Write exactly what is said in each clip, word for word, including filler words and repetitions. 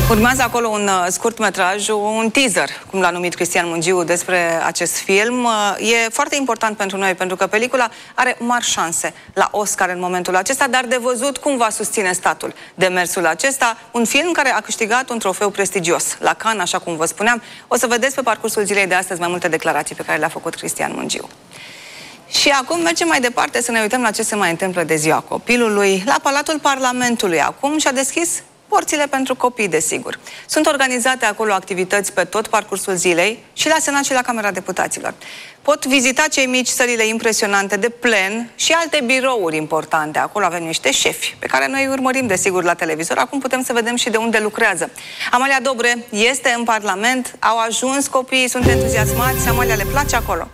Urmează acolo un uh, scurt metraj, un teaser, cum l-a numit Cristian Mungiu, despre acest film. Uh, e foarte important pentru noi, pentru că pelicula are mari șanse la Oscar în momentul acesta, dar de văzut cum va susține statul demersul acesta. Un film care a câștigat un trofeu prestigios la Cannes, așa cum vă spuneam. O să vedeți pe parcursul zilei de astăzi mai multe declarații pe care le-a făcut Cristian Mungiu. Și acum mergem mai departe să ne uităm la ce se mai întâmplă de ziua copilului. La Palatul Parlamentului acum și-a deschis porțile pentru copii, desigur. Sunt organizate acolo activități pe tot parcursul zilei și la Senat și la Camera Deputaților. Pot vizita cei mici sălile impresionante de plen și alte birouri importante. Acolo avem niște șefi pe care noi îi urmărim, desigur, la televizor. Acum putem să vedem și de unde lucrează. Amalia Dobre este în Parlament, au ajuns copiii, sunt entuziasmați. Amalia, le place acolo?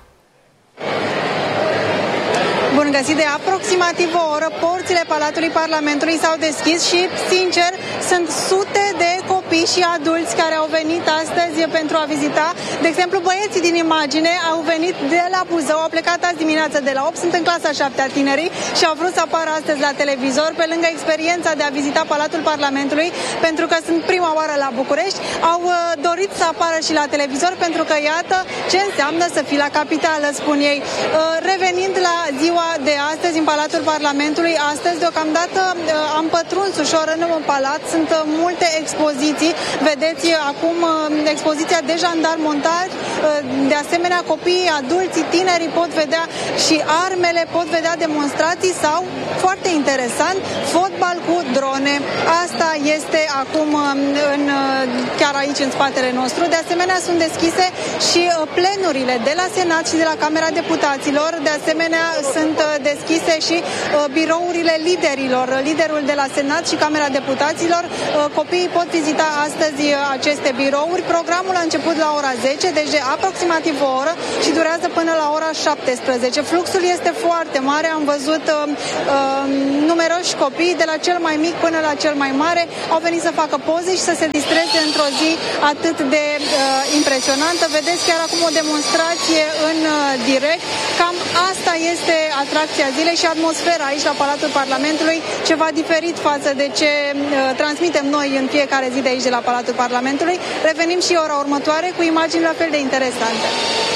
Bun găsit! De aproximativ o oră, porțile Palatului Parlamentului s-au deschis și, sincer, sunt sute de copii și adulți care au venit astăzi pentru a vizita. De exemplu, băieții din imagine au venit de la Buzău, au plecat azi dimineața de la opt, sunt în clasa șaptea tinerii și au vrut să apară astăzi la televizor, pe lângă experiența de a vizita Palatul Parlamentului, pentru că sunt prima oară la București, au uh, dorit să apară și la televizor, pentru că iată ce înseamnă să fii la capitală, spun ei. Uh, revenind la ziua de astăzi în Palatul Parlamentului, astăzi deocamdată am pătruns ușor în palat, sunt multe expoziții, vedeți acum expoziția de jandar montari, de asemenea copiii, adulții, tinerii pot vedea și armele, pot vedea demonstrații sau, foarte interesant, fotbal cu drone. Asta este acum în, chiar aici în spatele nostru. De asemenea sunt deschise și plenurile de la Senat și de la Camera Deputaților, de asemenea sunt deschise și uh, birourile liderilor, liderul de la Senat și Camera Deputaților. Uh, copiii pot vizita astăzi uh, aceste birouri. Programul a început la ora zece, deci de aproximativ o oră și durează până la ora șaptesprezece. Fluxul este foarte mare, am văzut uh, uh, numeroși copii, de la cel mai mic până la cel mai mare, au venit să facă poze și să se distreze într-o zi atât de uh, impresionantă. Vedeți chiar acum o demonstrație în uh, direct. Cam asta este atracția zilei și atmosfera aici la Palatul Parlamentului, ceva diferit față de ce uh, transmitem noi în fiecare zi de aici de la Palatul Parlamentului. Revenim și ora următoare cu imagini la fel de interesante.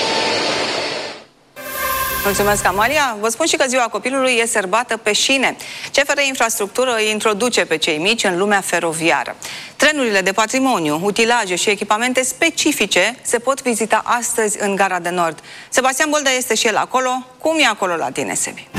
Mulțumesc, Amalia. Vă spun și că ziua copilului e sărbată pe șine. C F R Infrastructură îi introduce pe cei mici în lumea feroviară. Trenurile de patrimoniu, utilaje și echipamente specifice se pot vizita astăzi în Gara de Nord. Sebastian Boldea este și el acolo. Cum e acolo la tine, Sebi?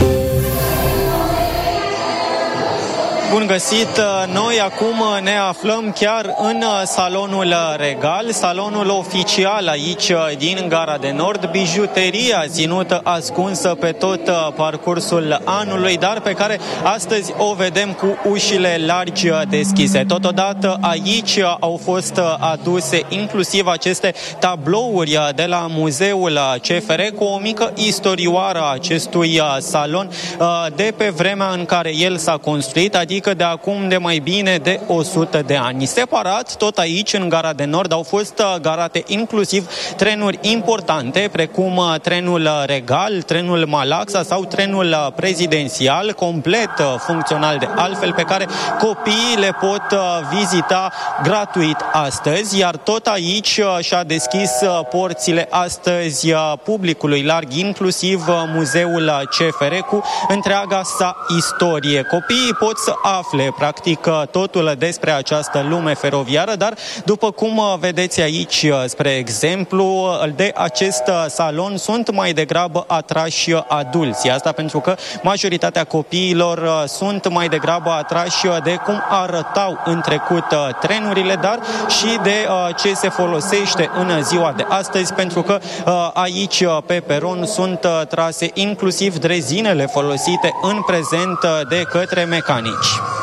Bun găsit! Noi acum ne aflăm chiar în salonul regal, salonul oficial aici din Gara de Nord, bijuteria ținută ascunsă pe tot parcursul anului, dar pe care astăzi o vedem cu ușile largi deschise. Totodată aici au fost aduse inclusiv aceste tablouri de la Muzeul C F R cu o mică istorioară a acestui salon de pe vremea în care el s-a construit, adică de acum de mai bine de o sută de ani. Separat, tot aici, în Gara de Nord, au fost garate inclusiv trenuri importante, precum trenul Regal, trenul Malaxa sau trenul prezidențial, complet funcțional de altfel, pe care copiii le pot vizita gratuit astăzi, iar tot aici și-a deschis porțile astăzi publicului larg, inclusiv Muzeul C F R cu întreaga sa istorie. Copiii pot să afle, practic, totul despre această lume feroviară, dar, după cum vedeți aici, spre exemplu, de acest salon sunt mai degrabă atrași adulții. Asta pentru că majoritatea copiilor sunt mai degrabă atrași de cum arătau în trecut trenurile, dar și de ce se folosește în ziua de astăzi, pentru că aici, pe peron, sunt trase inclusiv drezinele folosite în prezent de către mecanici.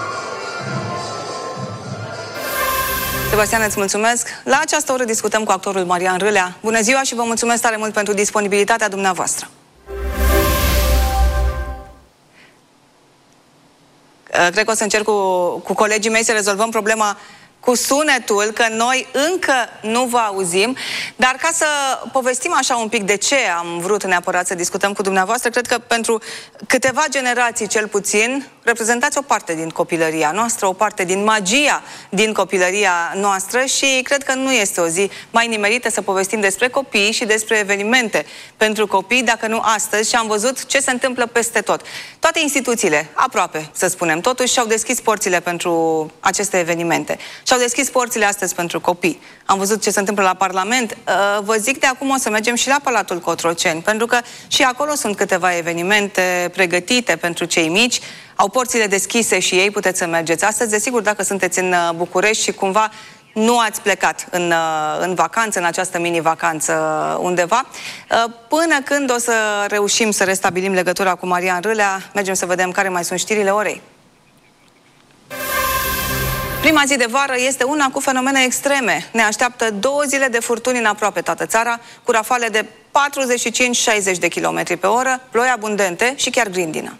Sebastian, îți mulțumesc. La această oră discutăm cu actorul Marian Râlea. Bună ziua și vă mulțumesc tare mult pentru disponibilitatea dumneavoastră. Cred că o să încerc cu, cu colegii mei să rezolvăm problema cu sunetul, că noi încă nu vă auzim, dar ca să povestim așa un pic de ce am vrut neapărat să discutăm cu dumneavoastră, cred că pentru câteva generații cel puțin reprezentați o parte din copilăria noastră, o parte din magia din copilăria noastră și cred că nu este o zi mai nimerită să povestim despre copii și despre evenimente pentru copii, dacă nu astăzi, și am văzut ce se întâmplă peste tot. Toate instituțiile, aproape, să spunem, totuși și-au deschis porțile pentru aceste evenimente. Și-au deschis porțile astăzi pentru copii. Am văzut ce se întâmplă la Parlament. Vă zic, de acum o să mergem și la Palatul Cotroceni, pentru că și acolo sunt câteva evenimente pregătite pentru cei mici. Au porțile deschise și ei, puteți să mergeți astăzi. Desigur, dacă sunteți în București și cumva nu ați plecat în, în vacanță, în această mini-vacanță undeva, până când o să reușim să restabilim legătura cu Marian Râlea, mergem să vedem care mai sunt știrile orei. Prima zi de vară este una cu fenomene extreme. Ne așteaptă două zile de furtuni în aproape toată țara, cu rafale de patruzeci și cinci șaizeci de kilometri pe oră, ploi abundente și chiar grindină.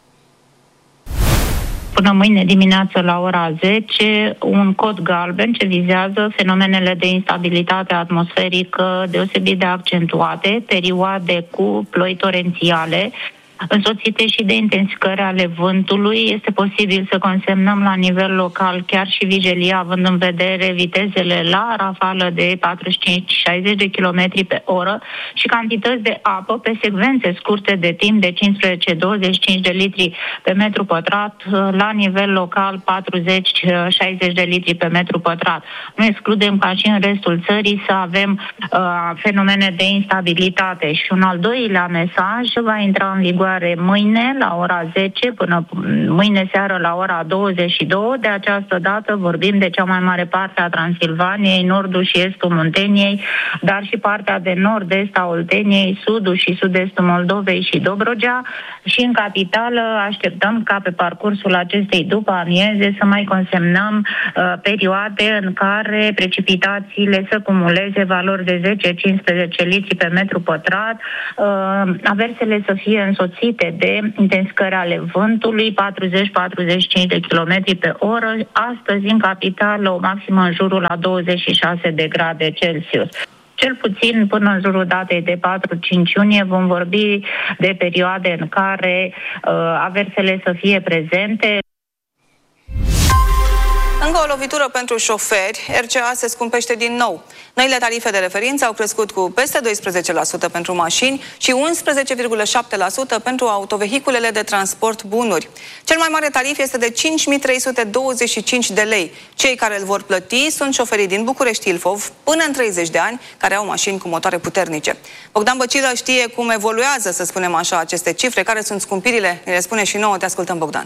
Până mâine dimineață la ora zece, un cod galben ce vizează fenomenele de instabilitate atmosferică deosebit de accentuate, perioade cu ploi torențiale, însoțite și de intensificări ale vântului. Este posibil să consemnăm la nivel local chiar și vigilia, având în vedere vitezele la rafală de patruzeci și cinci șaizeci de kilometri pe oră și cantități de apă pe secvențe scurte de timp de cincisprezece douăzeci și cinci de litri pe metru pătrat, la nivel local patruzeci șaizeci de litri pe metru pătrat. Nu excludem ca și în restul țării să avem uh, fenomene de instabilitate. Și un al doilea mesaj va intra în vigoare mâine la ora zece până mâine seară la ora douăzeci și două. De această dată vorbim de cea mai mare parte a Transilvaniei, nordul și estul Munteniei, dar și partea de nord-est a Olteniei, sudul și sud-estul Moldovei și Dobrogea. Și în capitală așteptăm ca pe parcursul acestei după amieze să mai consemnăm uh, perioade în care precipitațiile să cumuleze valori de zece cincisprezece litri pe metru pătrat, uh, aversele să fie însoțite de intensificări ale vântului, patruzeci patruzeci și cinci de kilometri pe oră. Astăzi, în capitală, o maximă în jurul la douăzeci și șase de grade Celsius. Cel puțin până în jurul datei de patru cinci iunie vom vorbi de perioade în care uh, aversele să fie prezente. Încă o lovitură pentru șoferi, R C A se scumpește din nou. Noile tarife de referință au crescut cu peste doisprezece la sută pentru mașini și unsprezece virgulă șapte la sută pentru autovehiculele de transport bunuri. Cel mai mare tarif este de cinci mii trei sute douăzeci și cinci de lei. Cei care îl vor plăti sunt șoferii din București-Ilfov până în treizeci de ani, care au mașini cu motoare puternice. Bogdan Băcilă știe cum evoluează, să spunem așa, aceste cifre, care sunt scumpirile. Ne le spune și nouă. Te ascultăm, Bogdan.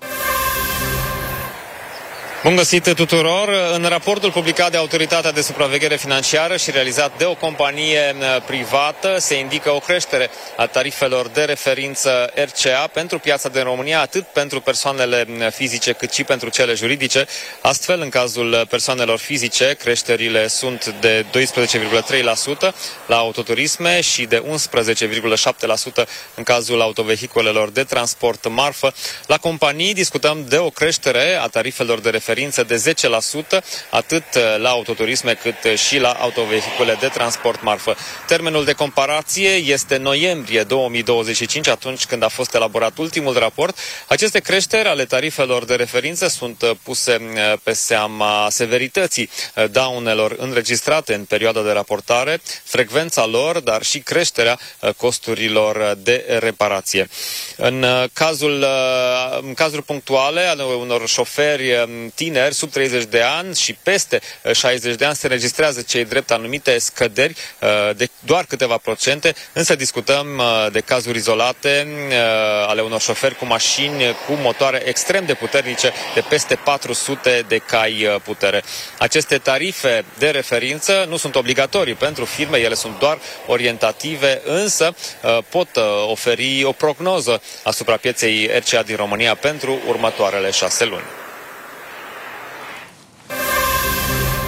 Bun găsit tuturor! În raportul publicat de Autoritatea de Supraveghere Financiară și realizat de o companie privată se indică o creștere a tarifelor de referință R C A pentru piața din România, atât pentru persoanele fizice cât și pentru cele juridice. Astfel, în cazul persoanelor fizice, creșterile sunt de doisprezece virgulă trei la sută la autoturisme și de unsprezece virgulă șapte la sută în cazul autovehiculelor de transport marfă. La companii discutăm de o creștere a tarifelor de referință de zece la sută, atât la autoturisme cât și la autovehicule de transport marfă. Termenul de comparație este noiembrie două mii douăzeci și cinci, atunci când a fost elaborat ultimul raport. Aceste creșteri ale tarifelor de referință sunt puse pe seama severității daunelor înregistrate în perioada de raportare, frecvența lor, dar și creșterea costurilor de reparație. În cazul, în cazuri punctuale ale unor șoferi tineri sub treizeci de ani și peste șaizeci de ani se registrează cei drept anumite scăderi de doar câteva procente, însă discutăm de cazuri izolate ale unor șoferi cu mașini cu motoare extrem de puternice de peste patru sute de cai putere. Aceste tarife de referință nu sunt obligatorii pentru firme, ele sunt doar orientative, însă pot oferi o prognoză asupra pieței R C A din România pentru următoarele șase luni. Podul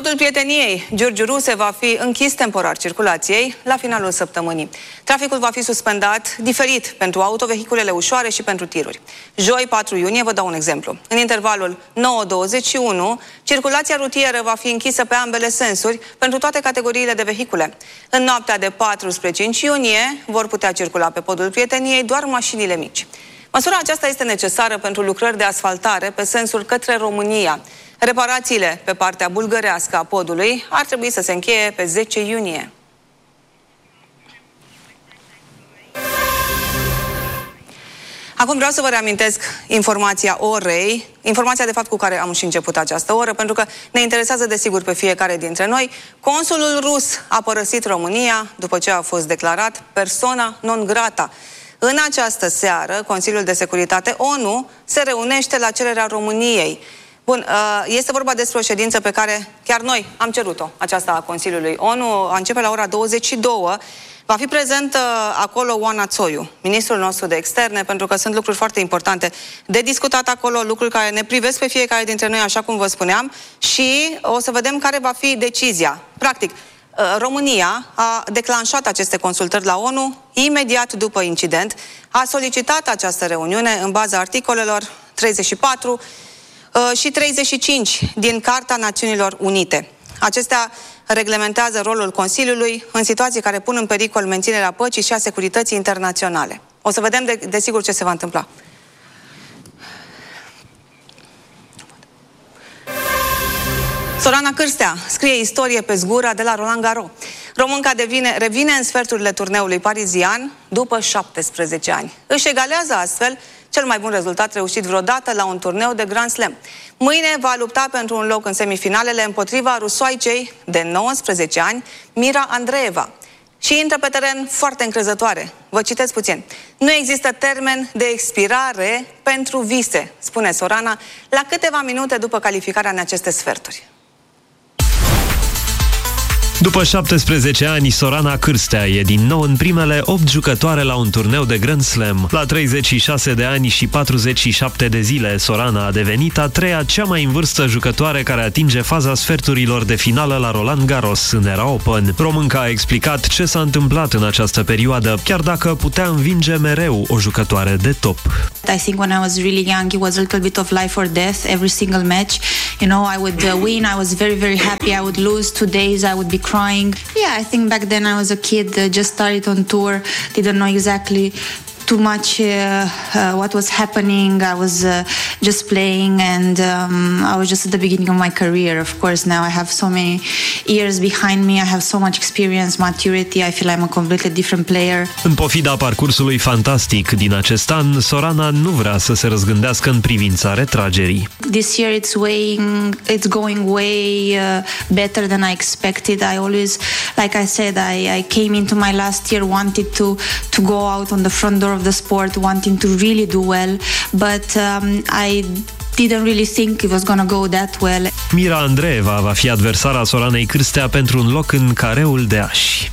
Podul Prieteniei Giurgiu Ruse va fi închis temporar circulației la finalul săptămânii. Traficul va fi suspendat diferit pentru autovehiculele ușoare și pentru tiruri. Joi, patru iunie, vă dau un exemplu. În intervalul nouă douăzeci și unu, circulația rutieră va fi închisă pe ambele sensuri pentru toate categoriile de vehicule. În noaptea de patru spre cinci iunie vor putea circula pe Podul Prieteniei doar mașinile mici. Măsura aceasta este necesară pentru lucrări de asfaltare pe sensul către România. Reparațiile pe partea bulgărească a podului ar trebui să se încheie pe zece iunie. Acum vreau să vă reamintesc informația orei, informația de fapt cu care am și început această oră, pentru că ne interesează desigur pe fiecare dintre noi. Consulul rus a părăsit România după ce a fost declarat persona non grata. În această seară, Consiliul de Securitate ONU se reunește la cererea României. Bun, este vorba despre o ședință pe care chiar noi am cerut-o, aceasta a Consiliului ONU, începe la ora douăzeci și două. Va fi prezent acolo Oana Țoiu, ministrul nostru de externe, pentru că sunt lucruri foarte importante de discutat acolo, lucruri care ne privesc pe fiecare dintre noi, așa cum vă spuneam, și o să vedem care va fi decizia. Practic, România a declanșat aceste consultări la ONU imediat după incident, a solicitat această reuniune în baza articolelor treizeci și patru și treizeci și cinci din Carta Națiunilor Unite. Acestea reglementează rolul Consiliului în situații care pun în pericol menținerea păcii și a securității internaționale. O să vedem de, desigur ce se va întâmpla. Sorana Cârstea scrie istorie pe zgura de la Roland Garros. Românca devine, revine în sferturile turneului parizian după șaptesprezece ani. Își egalează astfel cel mai bun rezultat reușit vreodată la un turneu de Grand Slam. Mâine va lupta pentru un loc în semifinalele împotriva rusoaicei de nouăsprezece ani, Mira Andreeva. Și intră pe teren foarte încrezătoare. Vă citesc puțin. Nu există termen de expirare pentru vise, spune Sorana, la câteva minute după calificarea în aceste sferturi. După șaptesprezece ani, Sorana Cârstea e din nou în primele opt jucătoare la un turneu de Grand Slam. La treizeci și șase de ani și patruzeci și șapte de zile, Sorana a devenit a treia cea mai în vârstă jucătoare care atinge faza sferturilor de finală la Roland Garros în era Open. Românca a explicat ce s-a întâmplat în această perioadă, chiar dacă putea învinge mereu o jucătoare de top. I think when I was really young, it was a little bit of life or death every single match. You know, I would uh, win, I was very, very happy. I would lose two days, I would be crying. Yeah, I think back then I was a kid, uh, just started on tour, didn't know exactly too much uh, uh, what was happening. I was uh, just playing, and um, I was just at the beginning of my career. Of course, now I have so many years behind me. I have so much experience, maturity. I feel I'm a completely different player. În pofida parcursului fantastic din acest an, Sorana nu vrea să se răzgândească în privința retragerii. This year it's way, it's going way uh, better than I expected. I always, like I said, I, I came into my last year wanted to to go out on the front door of the sport, wanting to really do well, but um, I didn't really think it was gonna go that well. Mira Andreeva va fi adversara Soranei Cârstea pentru un loc în careul de ași.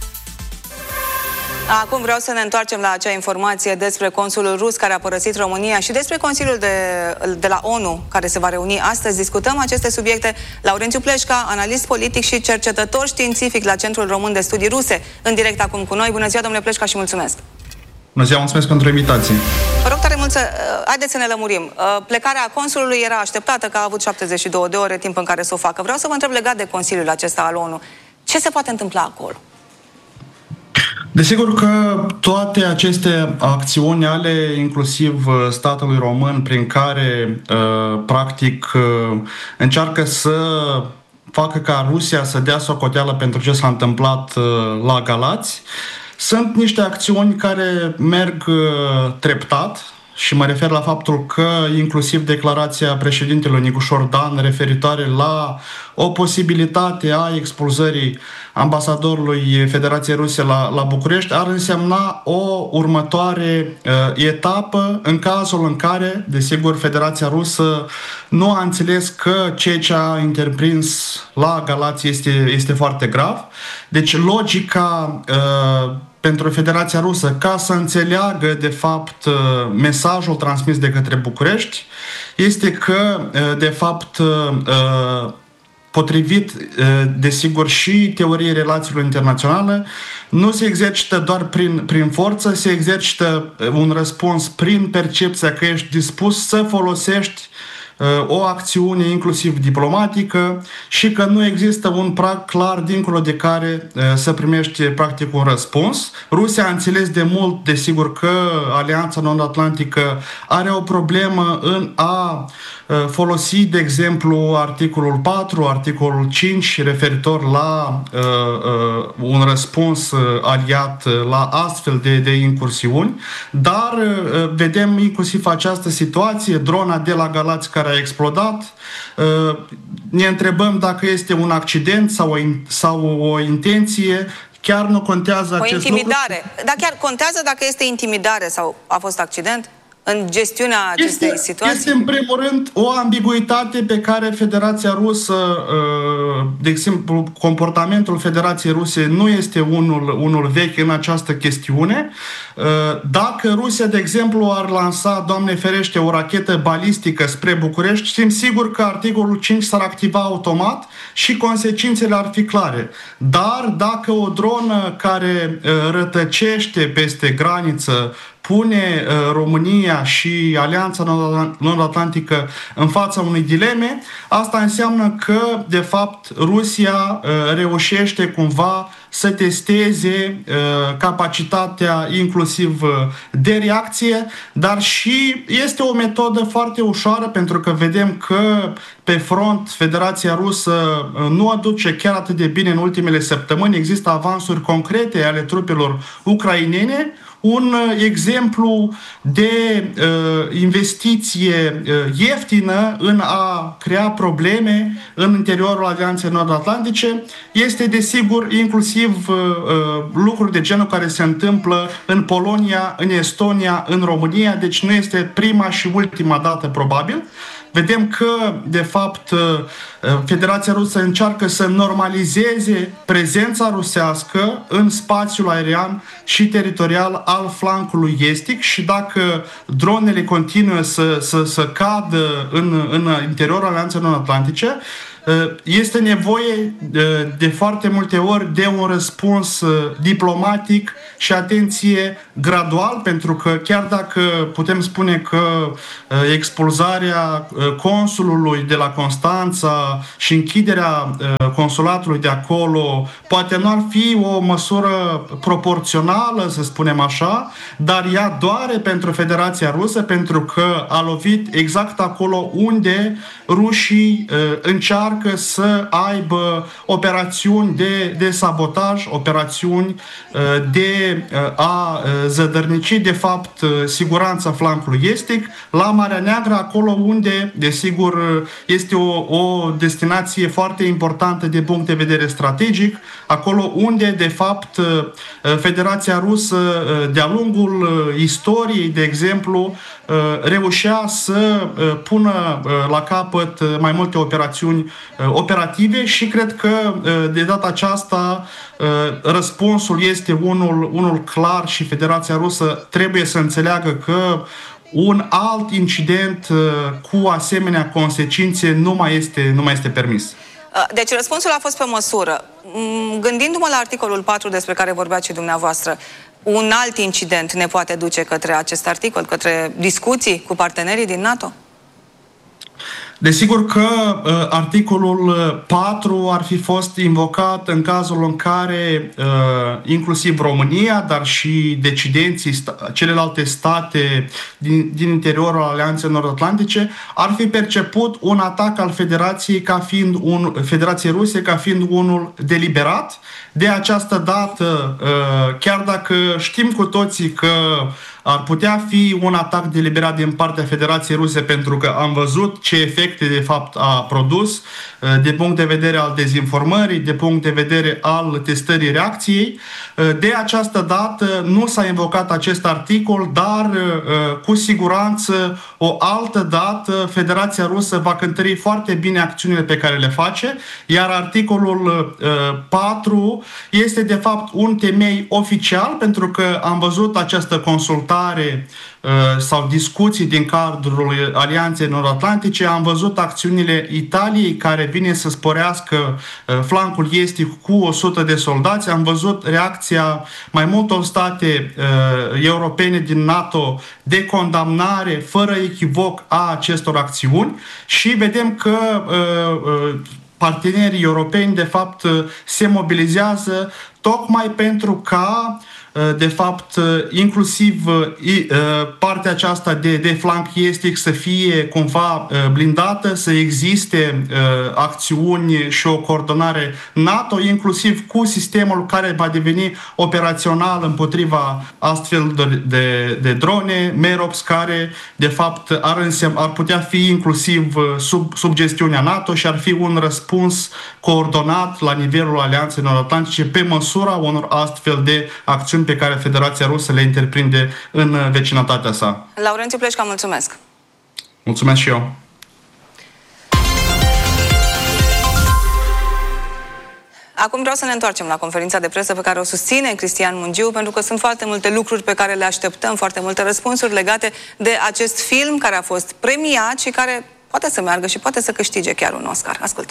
Acum vreau să ne întoarcem la acea informație despre consulul rus care a părăsit România și despre Consiliul de, de la ONU care se va reuni astăzi. Discutăm aceste subiecte. Laurențiu Pleșca, analist politic și cercetător științific la Centrul Român de Studii Ruse, în direct acum cu noi. Bună ziua, domnule Pleșca, și mulțumesc! Bună ziua, mulțumesc pentru invitație! Vă rog tare mult să... Haideți să ne lămurim. Plecarea consulului era așteptată, că a avut șaptezeci și două de ore timp în care să o facă. Vreau să vă întreb legat de Consiliul acesta al ONU. Ce se poate întâmpla acolo? Desigur că toate aceste acțiuni ale inclusiv statului român, prin care practic încearcă să facă ca Rusia să dea socoteală pentru ce s-a întâmplat la Galați, sunt niște acțiuni care merg treptat. Și mă refer la faptul că inclusiv declarația președintelui Nicușor Dan referitoare la o posibilitate a expulzării ambasadorului Federației Ruse la, la București ar însemna o următoare uh, etapă în cazul în care, desigur, Federația Rusă nu a înțeles că ceea ce a întreprins la Galați este, este foarte grav. Deci logica uh, pentru Federația Rusă, ca să înțeleagă de fapt mesajul transmis de către București, este că de fapt potrivit, desigur, și teoriei relațiilor internaționale, nu se exercită doar prin, prin forță, se exercită un răspuns prin percepția că ești dispus să folosești o acțiune inclusiv diplomatică și că nu există un prag clar dincolo de care să primești practic un răspuns. Rusia a înțeles de mult, desigur, că Alianța Nord-Atlantică are o problemă în a folosi, de exemplu, articolul patru, articolul cinci referitor la uh, uh, un răspuns aliat la astfel de, de incursiuni, dar uh, vedem inclusiv această situație, drona de la Galați care a explodat. Uh, ne întrebăm dacă este un accident sau o, sau o intenție. Chiar nu contează o acest intimidare. lucru. Dar chiar contează dacă este intimidare sau a fost accident? În gestiunea acestei este, situații? Este, în primul rând, o ambiguitate pe care Federația Rusă, de exemplu, comportamentul Federației Ruse nu este unul, unul vechi în această chestiune. Dacă Rusia, de exemplu, ar lansa, Doamne ferește, o rachetă balistică spre București, știm sigur că articolul cinci s-ar activa automat și consecințele ar fi clare. Dar dacă o dronă care rătăcește peste graniță pune uh, România și Alianța Nord-Atlantică în fața unei dileme, asta înseamnă că, de fapt, Rusia uh, reușește cumva să testeze uh, capacitatea inclusiv uh, de reacție, dar și este o metodă foarte ușoară, pentru că vedem că pe front Federația Rusă uh, nu aduce chiar atât de bine în ultimele săptămâni, există avansuri concrete ale trupelor ucrainene. Un exemplu de uh, investiție uh, ieftină în a crea probleme în interiorul Alianței Nord-Atlantice este, desigur, inclusiv uh, lucruri de genul care se întâmplă în Polonia, în Estonia, în România, deci nu este prima și ultima dată, probabil. Vedem că, de fapt, Federația Rusă încearcă să normalizeze prezența rusească în spațiul aerian și teritorial al flancului estic și dacă dronele continuă să, să, să cadă în, în interiorul Alianței Nord-Atlantice, este nevoie de foarte multe ori de un răspuns diplomatic și, atenție, gradual, pentru că chiar dacă putem spune că expulzarea consulului de la Constanța și închiderea consulatului de acolo poate nu ar fi o măsură proporțională, să spunem așa, dar ea doare pentru Federația Rusă, pentru că a lovit exact acolo unde rușii încearcă să aibă operațiuni de, de sabotaj, operațiuni de a zădărnici, de fapt, siguranța flancului estic, la Marea Neagră, acolo unde, desigur, este o, o destinație foarte importantă de punct de vedere strategic, acolo unde, de fapt, Federația Rusă, de-a lungul istoriei, de exemplu, reușea să pună la capăt mai multe operațiuni operative și cred că de data aceasta răspunsul este unul, unul clar și Federația Rusă trebuie să înțeleagă că un alt incident cu asemenea consecințe nu mai este, nu mai este permis. Deci răspunsul a fost pe măsură. Gândindu-mă la articolul patru despre care vorbeați și dumneavoastră, un alt incident ne poate duce către acest articol, către discuții cu partenerii din NATO? Desigur că uh, articolul patru ar fi fost invocat în cazul în care uh, inclusiv România, dar și decidenții, sta- celelalte state din, din interiorul Alianței Nord-Atlantice ar fi perceput un atac al Federației ca fiind un, Federației Ruse ca fiind unul deliberat. De această dată, uh, chiar dacă știm cu toții că ar putea fi un atac deliberat din partea Federației Ruse, pentru că am văzut ce efecte de fapt a produs de punct de vedere al dezinformării, de punct de vedere al testării reacției. De această dată nu s-a invocat acest articol, dar cu siguranță o altă dată Federația Rusă va cântări foarte bine acțiunile pe care le face, iar articolul patru este de fapt un temei oficial, pentru că am văzut această consultare sau discuții din cadrul Alianței Nord-Atlantice, am văzut acțiunile Italiei care vine să sporească flancul estic cu o sută de soldați, am văzut reacția mai multor state uh, europene din NATO de condamnare fără echivoc a acestor acțiuni și vedem că uh, uh, partenerii europeni de fapt se mobilizează tocmai pentru ca de fapt, inclusiv partea aceasta de, de flanc estic să fie cumva blindată, să existe acțiuni și o coordonare NATO, inclusiv cu sistemul care va deveni operațional împotriva astfel de, de, de drone, Merops, care de fapt ar, însem, ar putea fi inclusiv sub, sub gestiunea NATO și ar fi un răspuns coordonat la nivelul Alianței Nord-Atlantice pe măsura unor astfel de acțiuni pe care Federația Rusă le întreprinde în vecinătatea sa. Laurențiu Pleșca, mulțumesc! Mulțumesc și eu! Acum vreau să ne întoarcem la conferința de presă pe care o susține Cristian Mungiu, pentru că sunt foarte multe lucruri pe care le așteptăm, foarte multe răspunsuri legate de acest film care a fost premiat și care poate să meargă și poate să câștige chiar un Oscar. Ascultăm!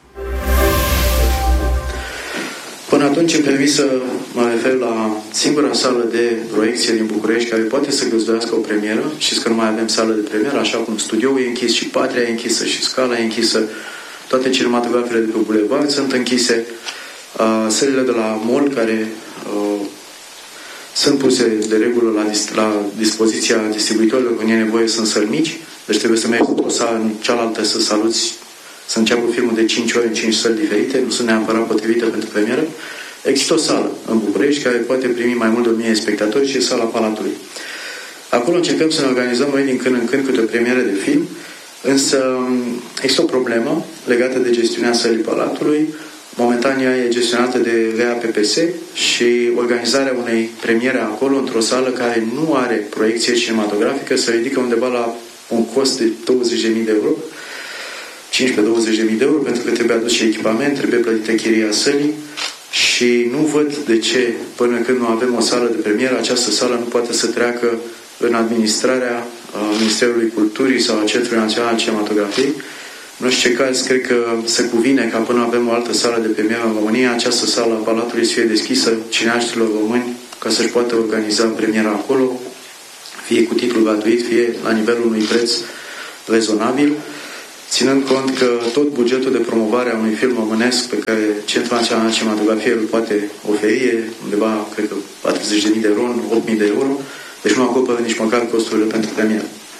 Până atunci îmi permis să mă refer la singura sală de proiecție din București care poate să găzduiască o premieră. Știți că nu mai avem sală de premieră, așa cum studioul e închis și Patria e închisă și Scala e închisă. Toate cinematografele de pe Bulevard sunt închise. Uh, sălile de la mall care uh, sunt puse de regulă la, dis- la dispoziția distribuitorilor când e nevoie sunt săli mici. Deci trebuie să mergi o sală în cealaltă să saluți, să înceapă filmul de cinci ori în cinci săli diferite, nu sunt neapărat potrivite pentru premieră. Există o sală în București care poate primi mai mult de o mie de spectatori și e sala Palatului. Acolo încercăm să ne organizăm noi din când în când câte o premieră de film, însă există o problemă legată de gestiunea sălii Palatului. Momentan ea e gestionată de V A P P S și organizarea unei premiere acolo, într-o sală care nu are proiecție cinematografică, se ridică undeva la un cost de douăzeci de mii de euro, cincisprezece douăzeci de mii de euro, pentru că trebuie adus și echipament, trebuie plătită chiria sălii și nu văd de ce, până când nu avem o sală de premieră, această sală nu poate să treacă în administrarea Ministerului Culturii sau a Centrului Național al Cinematografiei. În orice caz, cred că se cuvine ca până avem o altă sală de premieră în România, această sală a Palatului să fie deschisă cineaștilor români ca să-și poată organiza premiera acolo, fie cu titlu gratuit, fie la nivelul unui preț rezonabil, ținând cont că tot bugetul de promovare a unui film românesc pe care Centrul Național al Cinematografiei îl poate oferi e undeva, cred că, patruzeci de mii de euro, opt mii de euro, deci nu acoperă nici măcar costurile pentru premieră.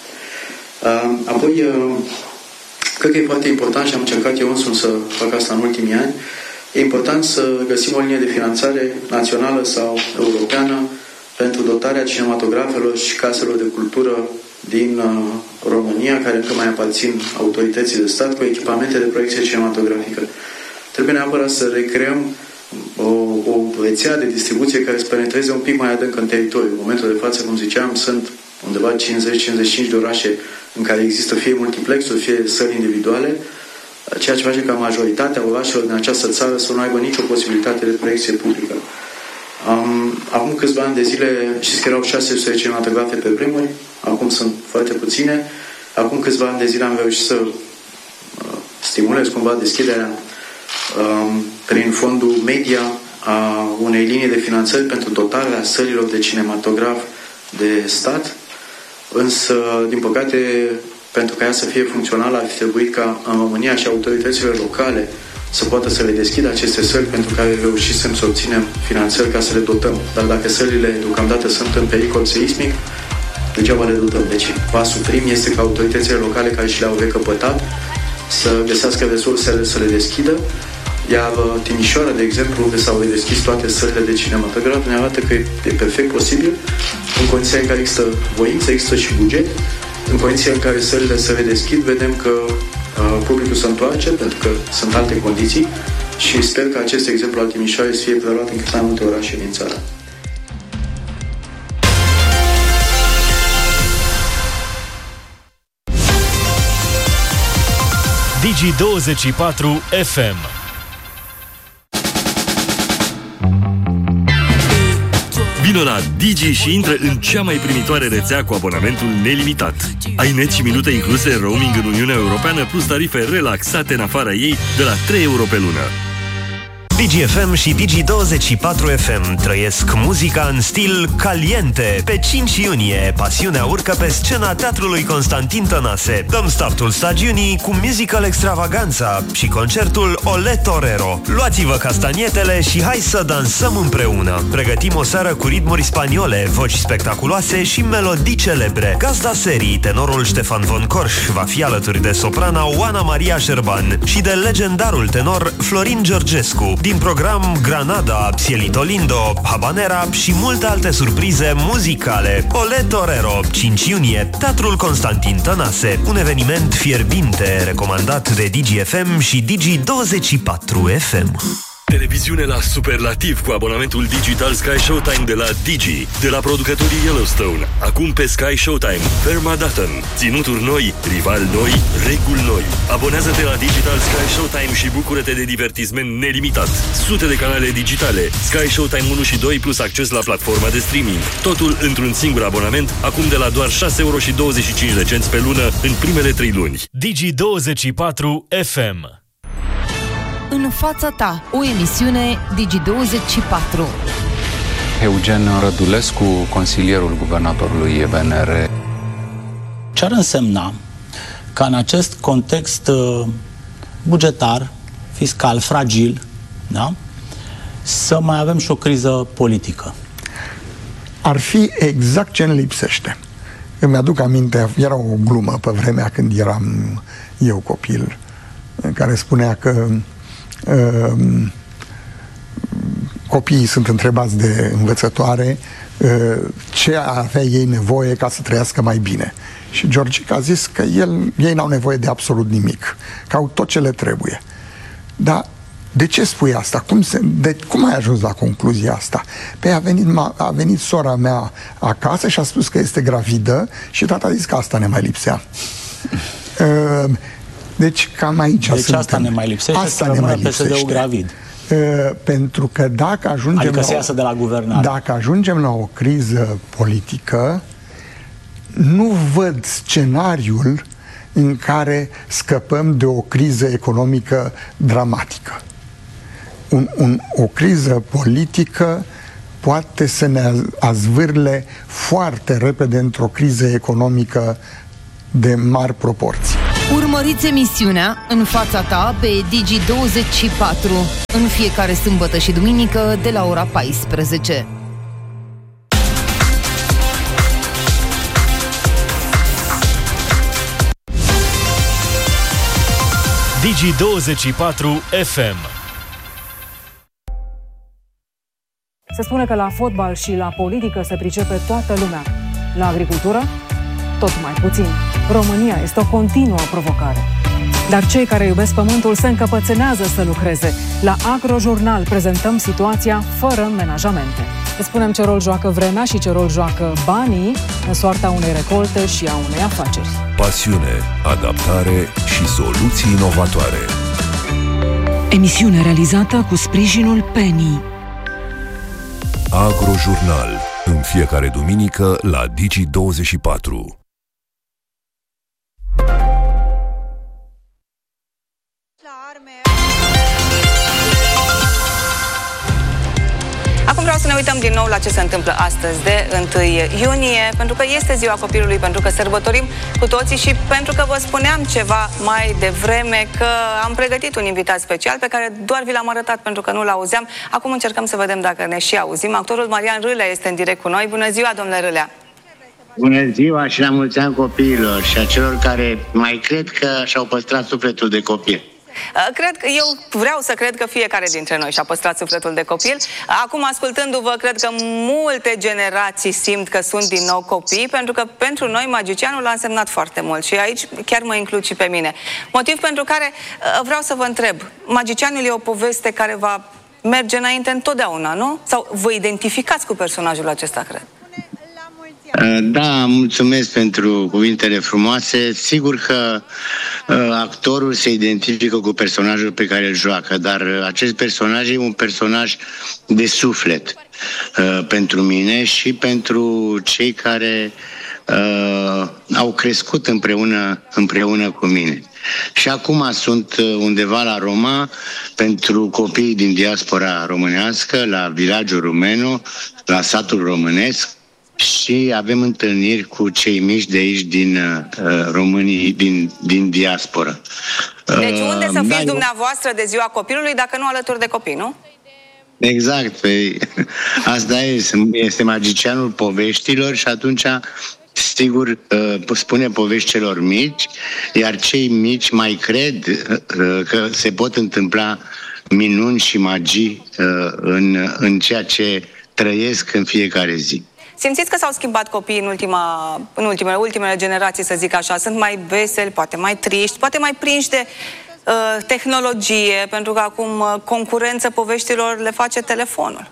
Apoi, cred că e foarte important și am încercat eu însumi să fac asta în ultimii ani, e important să găsim o linie de finanțare națională sau europeană pentru dotarea cinematografelor și caselor de cultură din uh, România, care încă mai aparțin autorității de stat, cu echipamente de proiecție cinematografică. Trebuie neapărat să recreăm o, o rețea de distribuție care să penetreze un pic mai adânc în teritoriu. În momentul de față, cum ziceam, sunt undeva cincizeci cincizeci și cinci de orașe în care există fie multiplexuri, fie săli individuale, ceea ce face ca majoritatea orașelor din această țară să nu aibă nicio posibilitate de proiecție publică. Um, acum câțiva ani de zile, știți că erau șase sute de cinematografe pe vremuri, acum sunt foarte puține. Acum câțiva ani de zile am reușit să uh, stimulez cumva deschiderea um, prin fondul media a unei linii de finanțări pentru dotarea sălilor de cinematograf de stat, însă, din păcate, pentru ca ea să fie funcțională, ar fi trebuit ca în România și autoritățile locale să poată să le deschidă aceste săli pentru care reușisem să obținem finanțări ca să le dotăm. Dar dacă sălile deocamdată sunt în pericol seismic, degeaba le dotăm. Deci pasul prim este ca autoritățile locale care și le-au recăpătat să găsească resursele să le deschidă. Iar Timișoara, de exemplu, unde s-au redeschis toate sălile de cinematograf, ne arată că e perfect posibil, în condiția în care există voință, există și buget, în condiția în care sălile se redeschid, vedem că uh, publicul se întoarce, pentru că sunt alte condiții și sper că acest exemplu al Timișoarei să fie preluat în cât mai multe orașe din țară. Digi douăzeci și patru F M. Vino la Digi și intră în cea mai primitoare rețea cu abonamentul nelimitat. Ai net și minute incluse, roaming în Uniunea Europeană, plus tarife relaxate în afara ei de la trei euro pe lună. Digi F M și Digi douăzeci și patru F M trăiesc muzica în stil caliente. Pe cinci iunie, pasiunea urcă pe scena Teatrului Constantin Tănase. Dăm startul stagiunii cu musical extravaganța și concertul Ole Torero. Luați-vă castanietele și hai să dansăm împreună. Pregătim o seară cu ritmuri spaniole, voci spectaculoase și melodii celebre. Gazda serii, tenorul Ștefan von Korș, va fi alături de soprana Oana Maria Șerban și de legendarul tenor Florin Georgescu. Din program Granada, Cielito Lindo, Habanera și multe alte surprize muzicale. Ole Torero, cinci iunie, Teatrul Constantin Tănase. Un eveniment fierbinte recomandat de Digi F M și Digi douăzeci și patru F M. Televiziune la superlativ cu abonamentul digital Sky Showtime de la Digi, de la producătorii Yellowstone. Acum pe Sky Showtime, Ferma Dutton, ținuturi noi, rivali noi, reguli noi. Abonează-te la Digital Sky Showtime și bucură-te de divertisment nelimitat. Sute de canale digitale, Sky Showtime unu și doi plus acces la platforma de streaming. Totul într-un singur abonament, acum de la doar șase euro și douăzeci și cinci de cenți pe lună în primele trei luni. Digi douăzeci și patru F M. În fața ta, o emisiune Digi douăzeci și patru. Eugen Rădulescu, consilierul guvernatorului V N R. Ce ar însemna ca în acest context bugetar, fiscal, fragil, da? Să mai avem și o criză politică? Ar fi exact ce ne lipsește. Îmi aduc aminte, era o glumă pe vremea când eram eu copil, care spunea că uh, copiii sunt întrebați de învățătoare uh, ce avea ei nevoie ca să trăiască mai bine. Și Georgica a zis că el, ei n-au nevoie de absolut nimic, că au tot ce le trebuie. Dar de ce spui asta? Cum, se, de, cum ai ajuns la concluzia asta? Păi a venit, a venit sora mea acasă și a spus că este gravidă și tata a zis că asta ne mai lipsea. Uh, deci cam aici deci suntem. asta ne mai lipsește, asta ne mai lipsește. P S D-ul gravid. Uh, pentru că dacă ajungem adică la se iasă de la guvernare. Dacă ajungem la o criză politică, nu văd scenariul în care scăpăm de o criză economică dramatică. Un, un, o criză politică poate să ne azvârle foarte repede într-o criză economică de mari proporții. Urmăriți emisiunea În fața ta pe Digi douăzeci și patru în fiecare sâmbătă și duminică de la ora paisprezece. Digi douăzeci și patru F M. Se spune că la fotbal și la politică se pricepe toată lumea. La agricultură, tot mai puțin. România este o continuă provocare. Dar cei care iubesc pământul se încăpățânează să lucreze. La Agrojurnal prezentăm situația fără menajamente. Îți spunem ce rol joacă vremea și ce rol joacă banii în soarta unei recolte și a unei afaceri. Pasiune, adaptare și soluții inovatoare. Emisiune realizată cu sprijinul Penny. Agrojurnal, în fiecare duminică la Digi douăzeci și patru. Acum vreau să ne uităm din nou la ce se întâmplă astăzi, de întâi iunie, pentru că este ziua copilului, pentru că sărbătorim cu toții și pentru că vă spuneam ceva mai devreme că am pregătit un invitat special pe care doar vi l-am arătat pentru că nu l-auzeam. Acum încercăm să vedem dacă ne și auzim. Actorul Marian Râlea este în direct cu noi. Bună ziua, domnule Râlea! Bună ziua și la mulți ani copiilor și a celor care mai cred că și-au păstrat sufletul de copil. Cred că eu vreau să cred că fiecare dintre noi și-a păstrat sufletul de copil. Acum, ascultându-vă, cred că multe generații simt că sunt din nou copii, pentru că pentru noi magicianul a însemnat foarte mult și aici chiar mă includ și pe mine. Motiv pentru care vreau să vă întreb, magicianul e o poveste care va merge înainte întotdeauna, nu? Sau vă identificați cu personajul acesta, cred? Da, mulțumesc pentru cuvintele frumoase. Sigur că actorul se identifică cu personajul pe care îl joacă, dar acest personaj e un personaj de suflet pentru mine și pentru cei care uh, au crescut împreună, împreună cu mine. Și acum sunt undeva la Roma pentru copiii din diaspora românească, la vilagiul Rumeno, la satul românesc, și avem întâlniri cu cei mici de aici din uh, românii, din, din diaspora. Deci unde să fiți da, dumneavoastră de ziua copilului dacă nu alături de copii, nu? Exact, păi, asta este, este magicianul poveștilor și atunci, sigur, spune povești celor mici, iar cei mici mai cred că se pot întâmpla minuni și magii în, în ceea ce trăiesc în fiecare zi. Simțiți că s-au schimbat copiii în, ultima, în ultimele, ultimele generații, să zic așa? Sunt mai veseli, poate mai triști, poate mai prinși de uh, tehnologie, pentru că acum uh, concurență poveștilor le face telefonul.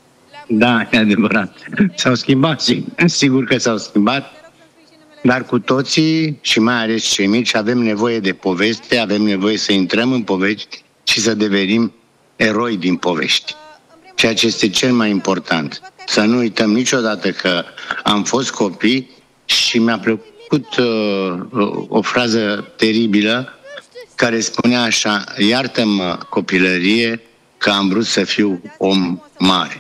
Da, e adevărat. S-au schimbat, sigur că s-au schimbat, dar cu toții, și mai ales cei mici, avem nevoie de poveste, avem nevoie să intrăm în povești și să devenim eroi din povești. Ceea ce este cel mai important. Să nu uităm niciodată că am fost copii și mi-a plăcut uh, o frază teribilă care spunea așa: iartă-mă, copilărie, că am vrut să fiu om mare.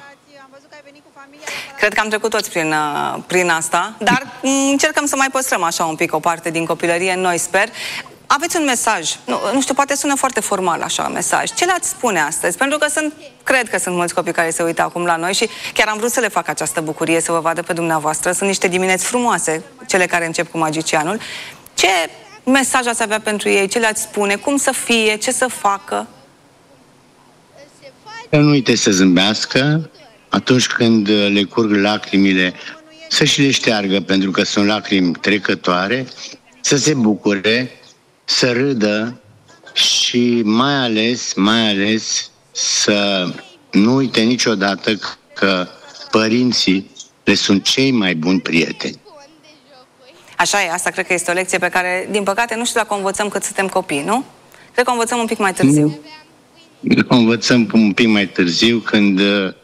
Cred că am trecut toți prin, prin asta, dar încercăm să mai păstrăm așa un pic o parte din copilărie, noi sper. Aveți un mesaj, nu, nu știu, poate sună foarte formal așa mesaj. Ce le-ați spune astăzi? Pentru că sunt, cred că sunt mulți copii care se uită acum la noi și chiar am vrut să le fac această bucurie, să vă vadă pe dumneavoastră. Sunt niște dimineți frumoase, cele care încep cu magicianul. Ce mesaj ați avea pentru ei? Ce le-ați spune? Cum să fie? Ce să facă? Să nu uite să zâmbească atunci când le curg lacrimile, să și le șteargă, pentru că sunt lacrimi trecătoare, să se bucure, să râdă și mai ales, mai ales să nu uite niciodată că părinții le sunt cei mai buni prieteni. Așa e, asta cred că este o lecție pe care, din păcate, nu știu dacă o învățăm cât suntem copii, nu? Cred că o învățăm un pic mai târziu. O învățăm un pic mai târziu, când uh,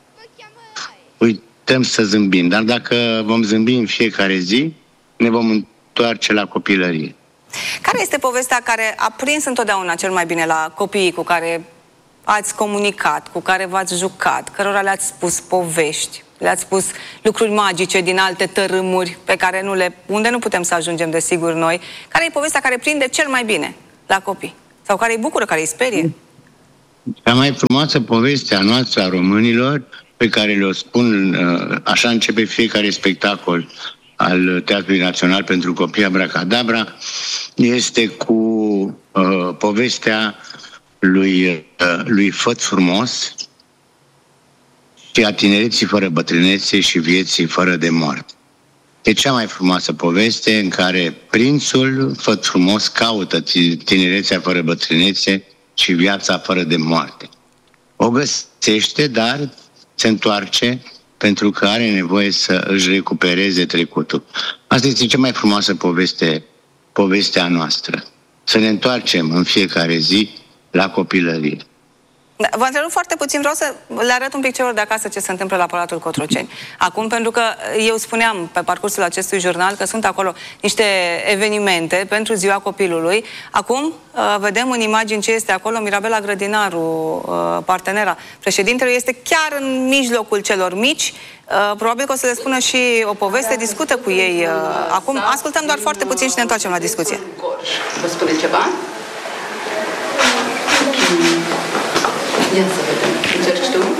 uităm să zâmbim. Dar dacă vom zâmbi în fiecare zi, ne vom întoarce la copilărie. Care este povestea care a prins întotdeauna cel mai bine la copiii cu care ați comunicat, cu care v-ați jucat, cărora le-ați spus povești, le-ați spus lucruri magice din alte tărâmuri pe care nu le, unde nu putem să ajungem, desigur, noi? Care e povestea care prinde cel mai bine la copii? Sau care îi bucură, care îi sperie? Cea mai frumoasă poveste a noastră, a românilor, pe care le-o spun, așa începe fiecare spectacol al Teatrului Național pentru Copii, Abracadabra, este cu uh, povestea lui, uh, lui Făt Frumos și a tinereții fără bătrânețe și vieții fără de moarte. E cea mai frumoasă poveste în care prințul Făt Frumos caută tinerețea fără bătrânețe și viața fără de moarte. O găsește, dar se întoarce pentru că are nevoie să își recupereze trecutul. Asta este cea mai frumoasă poveste, povestea noastră. Să ne întoarcem în fiecare zi la copilărie. Da, vă întrerup foarte puțin, vreau să le arăt un pic celor de acasă ce se întâmplă la Palatul Cotroceni. Acum, pentru că eu spuneam pe parcursul acestui jurnal că sunt acolo niște evenimente pentru Ziua Copilului. Acum vedem în imagini ce este acolo. Mirabela Grădinaru, partenera președintelui, este chiar în mijlocul celor mici. Probabil că o să le spună și o poveste, discută cu ei. Acum ascultăm doar foarte puțin și ne întoarcem la discuție. Vă spune ceva? Ia să vedem. Încerci tu?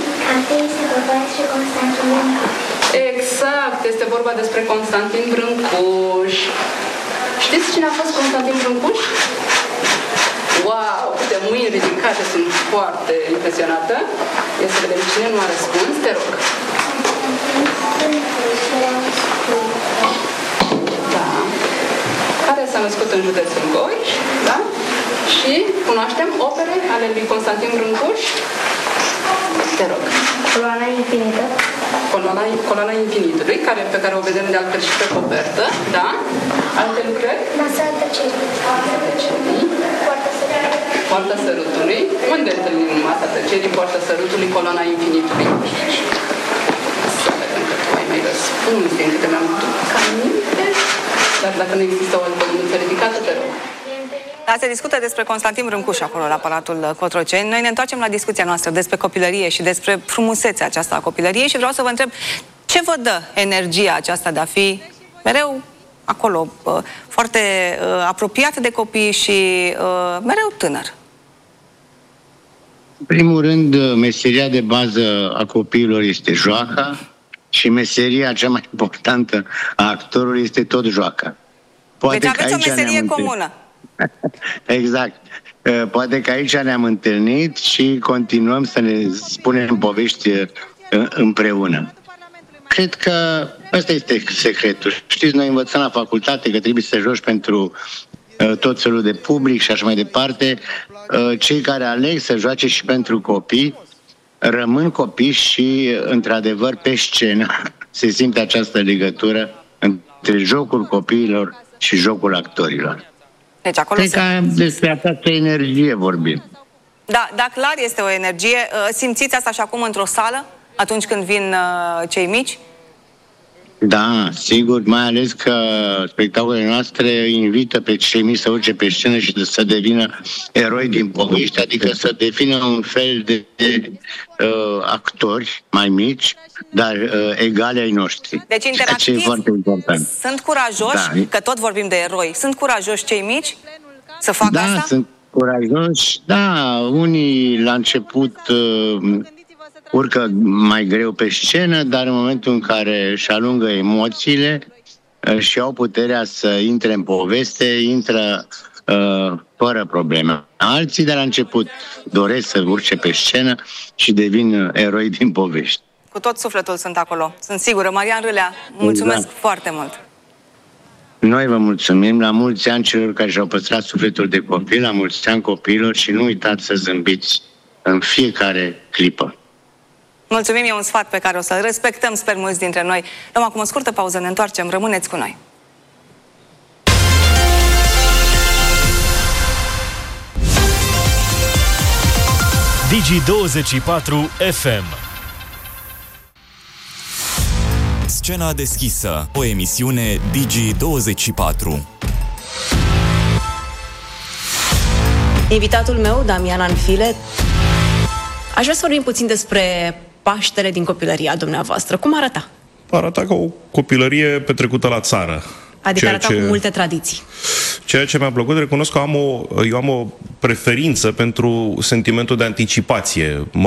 Exact. Este vorba despre Constantin Brâncuș. Știți cine a fost Constantin Brâncuș? Wow! Câte mâini ridicate. Sunt foarte impresionată. Ia să vedem cine nu a răspuns. Te rog. Da. Care s-a născut în județul Gorj. Da? Și cunoaștem opere ale lui Constantin Brâncuș? Te rog. Coloana infinită. Coloana, coloana infinitului, care, pe care o vedem de altfel și pe copertă, da? Alte lucrări? Masa tăcerii. Poarta sărutului. Unde întâlnim masa tăcerii? Poarta sărutului, coloana infinitului. Să vedem că tu ai mai răspuns din câte mi-am duc aminte. Dar dacă nu există o altă mânuță ridicată, te rog. Da, se discută despre Constantin Brâncuș acolo la Palatul Cotroceni. Noi ne întoarcem la discuția noastră despre copilărie și despre frumusețea aceasta a copilăriei și vreau să vă întreb ce vă dă energia aceasta de a fi mereu acolo, foarte uh, apropiat de copii și uh, mereu tânăr? În primul rând, meseria de bază a copiilor este joaca și meseria cea mai importantă a actorului este tot joaca. Poate deci aveți o meserie comună. Exact. Poate că aici ne-am întâlnit și continuăm să ne spunem povești împreună. Cred că ăsta este secretul. Știți, noi învățăm la facultate că trebuie să joci pentru uh, tot felul de public și așa mai departe. Uh, cei care aleg să joace și pentru copii rămân copii și, într-adevăr, pe scenă se simte această legătură între jocul copiilor și jocul actorilor. Deci acolo Cred se... că despre această energie vorbim. Da, da, clar este o energie. Simțiți asta și acum într-o sală, atunci când vin uh, cei mici? Da, sigur, mai ales că spectacolele noastre invită pe cei mici să urce pe scenă și să devină eroi din povești, adică să devină un fel de, de uh, actori mai mici, dar uh, egali ai noștri. Deci interactiv, e foarte important. Sunt curajoși, da. Că tot vorbim de eroi, sunt curajoși cei mici să facă da, asta? Da, sunt curajoși, da, unii la început... Uh, urcă mai greu pe scenă, dar în momentul în care își alungă emoțiile și au puterea să intre în poveste, intră uh, fără probleme. Alții de la început doresc să urce pe scenă și devin eroi din povești. Cu tot sufletul sunt acolo, sunt sigură. Marian Râlea, mulțumesc exact. foarte mult! Noi vă mulțumim, la mulți ani celor care și-au păstrat sufletul de copil, la mulți ani copiilor și nu uitați să zâmbiți în fiecare clipă. Mulțumim, e un sfat pe care o să-l respectăm, sper mulți dintre noi. Luăm acum o scurtă pauză, ne întoarcem, rămâneți cu noi. Digi douăzeci și patru F M. Scena deschisă, o emisiune Digi douăzeci și patru. Invitatul meu, Damian Anfile. Aș vrea să vorbim puțin despre Paștele din copilăria dumneavoastră. Cum arăta? Arăta ca o copilărie petrecută la țară. Adică arăta ce... cu multe tradiții. Ceea ce mi-a plăcut, recunosc că am o, eu am o preferință pentru sentimentul de anticipație. Mă